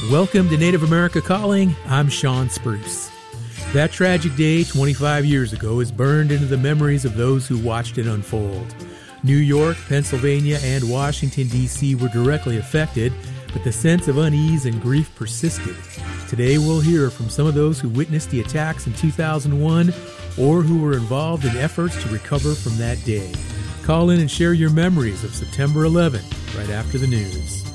Welcome to Native America Calling. I'm Sean Spruce. That tragic day 25 years ago is burned into the memories of those who watched it unfold. New York, Pennsylvania, and Washington, D.C. were directly affected, but the sense of unease and grief persisted. Today we'll hear from some of those who witnessed the attacks in 2001 or who were involved in efforts to recover from that day. Call in and share your memories of September 11th right after the news.